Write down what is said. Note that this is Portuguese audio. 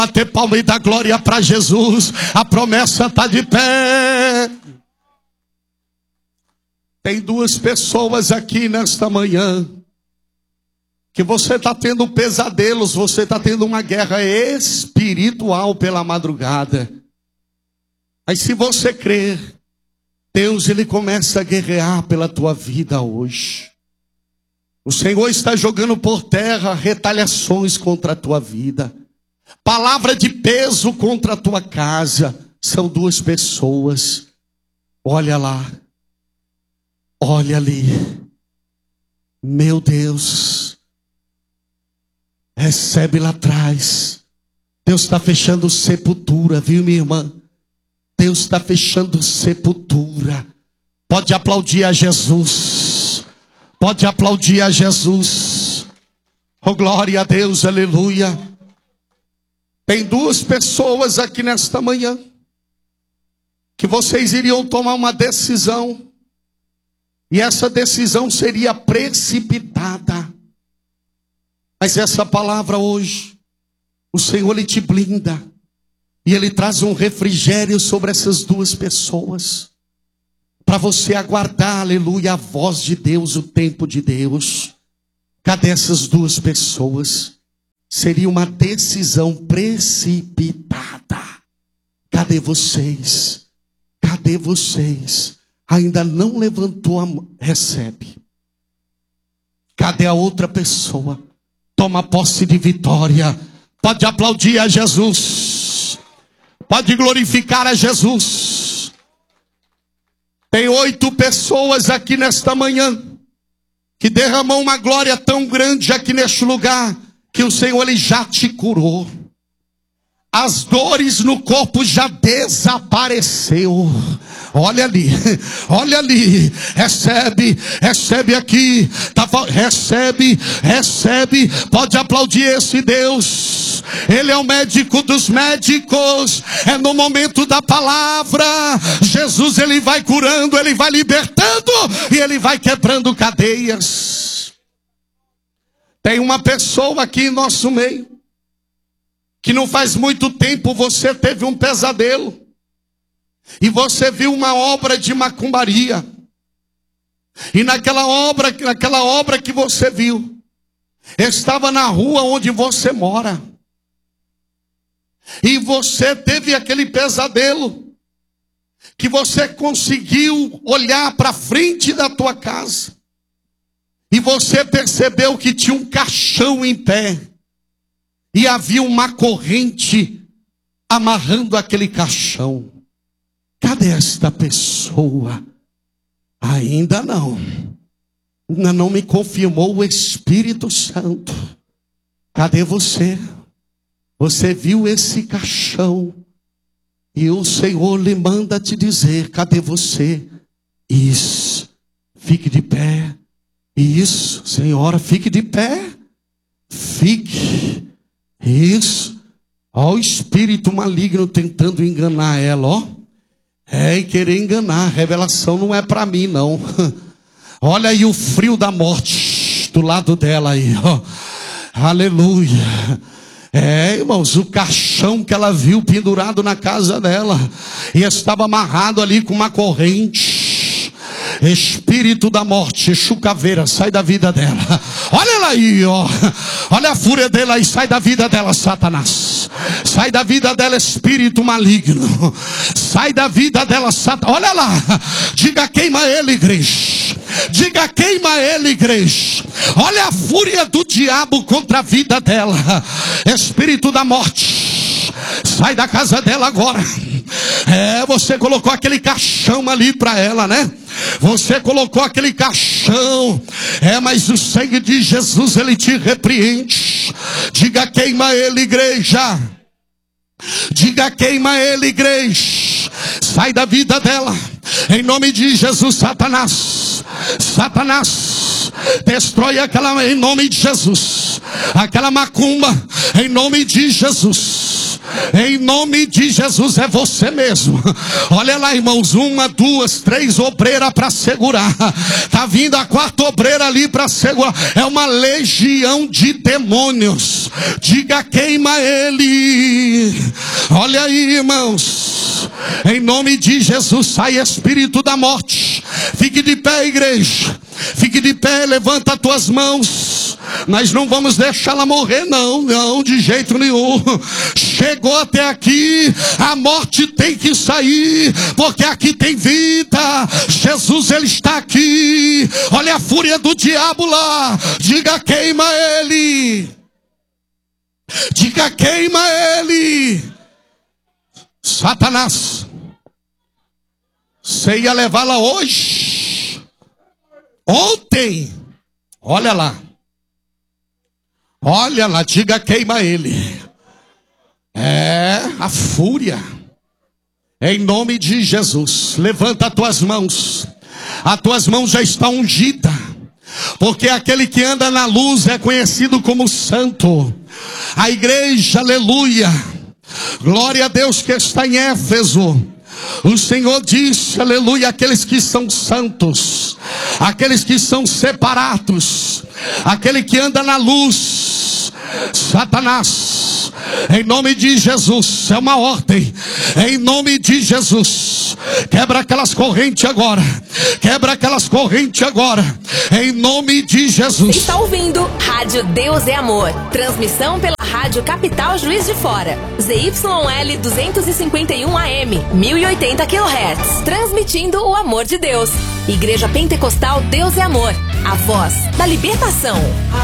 Bater palma e dar glória para Jesus. A promessa está de pé. Tem duas pessoas aqui nesta manhã que você está tendo pesadelos, você está tendo uma guerra espiritual pela madrugada. Mas se você crer, Deus ele começa a guerrear pela tua vida hoje. O Senhor está jogando por terra retaliações contra a tua vida. Palavra de peso contra a tua casa. São duas pessoas. Olha lá. Olha ali. Meu Deus. Recebe lá atrás. Deus está fechando sepultura, viu, minha irmã? Deus está fechando sepultura. Pode aplaudir a Jesus. Pode aplaudir a Jesus. Oh, glória a Deus, aleluia. Tem duas pessoas aqui nesta manhã que vocês iriam tomar uma decisão. E essa decisão seria precipitada. Mas essa palavra hoje, o Senhor ele te blinda. E ele traz um refrigério sobre essas duas pessoas. Para você aguardar, aleluia, a voz de Deus, o tempo de Deus. Cadê essas duas pessoas? Seria uma decisão precipitada. Cadê vocês? Cadê vocês? Ainda não levantou a mão. Recebe. Cadê a outra pessoa? Toma posse de vitória. Pode aplaudir a Jesus. Pode glorificar a Jesus. Tem 8 pessoas aqui nesta manhã que derramou uma glória tão grande aqui neste lugar, que o Senhor ele já te curou. As dores no corpo já desapareceu. Olha ali, olha ali. Recebe, recebe aqui. Recebe, recebe. Pode aplaudir esse Deus. Ele é o médico dos médicos. É no momento da palavra. Jesus ele vai curando, ele vai libertando e ele vai quebrando cadeias. Tem uma pessoa aqui em nosso meio que não faz muito tempo você teve um pesadelo. E você viu uma obra de macumbaria. E naquela obra que você viu, estava na rua onde você mora. E você teve aquele pesadelo, que você conseguiu olhar para frente da tua casa. E você percebeu que tinha um caixão em pé. E havia uma corrente amarrando aquele caixão. Cadê esta pessoa? Ainda não. Ainda não me confirmou o Espírito Santo. Cadê você? Você viu esse caixão. E o Senhor lhe manda te dizer, cadê você? Isso. Fique de pé. Isso, senhora, fique de pé. Fique. Isso. Ó, o espírito maligno tentando enganar ela, ó. E querer enganar. Revelação não é para mim, não. Olha aí o frio da morte do lado dela aí, ó. Aleluia. Irmãos, o caixão que ela viu pendurado na casa dela e estava amarrado ali com uma corrente. Espírito da morte, chucaveira, sai da vida dela. Olha ela aí, ó. Olha a fúria dela aí, sai da vida dela, Satanás. Sai da vida dela, espírito maligno. Sai da vida dela, Satanás. Olha lá. Diga, queima ele, igreja. Diga, queima ele, igreja. Olha a fúria do diabo contra a vida dela. Espírito da morte, sai da casa dela agora. Você colocou aquele caixão ali para ela, né? Você colocou aquele caixão. Mas o sangue de Jesus ele te repreende. Diga, queima ele, igreja. Diga, queima ele, igreja. Sai da vida dela. Em nome de Jesus, Satanás. Satanás, destrói aquela em nome de Jesus. Aquela macumba em nome de Jesus. Em nome de Jesus, é você mesmo. Olha lá, irmãos, 1, 2, 3 obreiras para segurar. Tá vindo a 4ª obreira ali para segurar. É uma legião de demônios. Diga, queima ele. Olha aí, irmãos. Em nome de Jesus, sai espírito da morte. Fique de pé, igreja. Fique de pé, levanta as tuas mãos. Nós não vamos deixá-la morrer, não, de jeito nenhum. Chegou até aqui, a morte tem que sair, porque aqui tem vida. Jesus, ele está aqui. Olha a fúria do diabo lá. Diga, queima ele. Diga, queima ele. Satanás, você ia levá-la hoje, ontem. Olha lá, diga, queima ele. É a fúria. Em nome de Jesus, levanta as tuas mãos. As tuas mãos já estão ungidas, porque aquele que anda na luz é conhecido como santo. A igreja, aleluia, glória a Deus, que está em Éfeso. O Senhor disse, aleluia, aqueles que são santos, aqueles que são separados, aquele que anda na luz. Satanás, em nome de Jesus, é uma ordem. Em nome de Jesus, quebra aquelas correntes agora. Quebra aquelas correntes agora. Em nome de Jesus. Você está ouvindo Rádio Deus é Amor. Transmissão pela Rádio Capital Juiz de Fora. ZYL 251 AM, 1080 kHz. Transmitindo o amor de Deus. Igreja Pentecostal Deus é Amor. A voz da libertação.